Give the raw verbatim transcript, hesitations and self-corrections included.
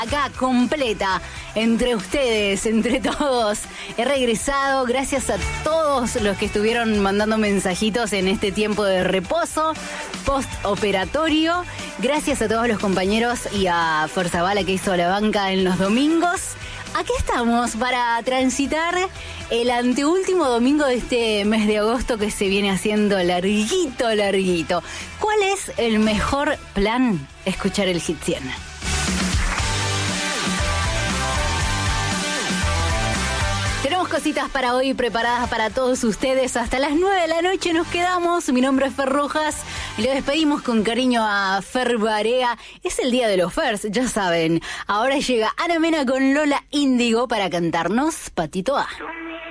Acá completa, entre ustedes, entre todos. He regresado, gracias a todos los que estuvieron mandando mensajitos en este tiempo de reposo postoperatorio. Gracias a todos los compañeros y a Fuerza Bala que hizo la banca en los domingos. Aquí estamos para transitar el anteúltimo domingo de este mes de agosto que se viene haciendo larguito, larguito. ¿Cuál es el mejor plan? Escuchar el Hit cien. Tenemos cositas para hoy preparadas para todos ustedes. Hasta las nueve de la noche nos quedamos. Mi nombre es Fer Rojas y lo despedimos con cariño a Fer Barea. Es el día de los Fers, ya saben. Ahora llega Ana Mena con Lola Índigo para cantarnos Patito A.